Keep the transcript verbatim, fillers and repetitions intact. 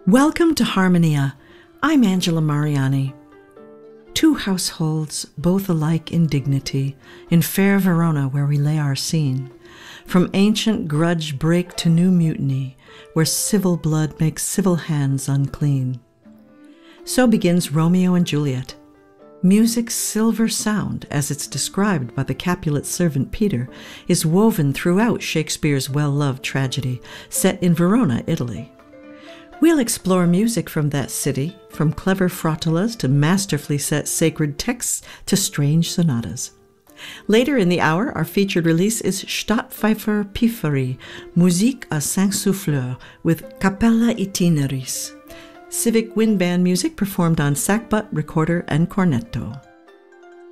Welcome to Harmonia. I'm Angela Mariani. Two households, both alike in dignity, in fair Verona where we lay our scene. From ancient grudge break to new mutiny, where civil blood makes civil hands unclean. So begins Romeo and Juliet. Music's silver sound, as it's described by the Capulet servant Peter, is woven throughout Shakespeare's well-loved tragedy, set in Verona, Italy. We'll explore music from that city, from clever frottolas to masterfully set sacred texts to strange sonatas. Later in the hour, our featured release is Stadtpfeifer Piffery, Musique à cinq souffleurs, with Capella Itineris, civic wind band music performed on sackbut, recorder, and cornetto.